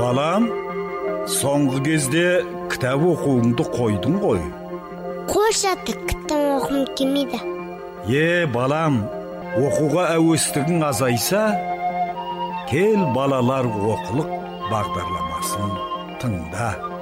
Балам, соңғы кезде кітап оқуыңды қойдың ғой. Қош ата, кітап оқығым келмейді. Балам, оқуға әуестігің азайса, кел балалар оқулық бағдарламасын тыңда.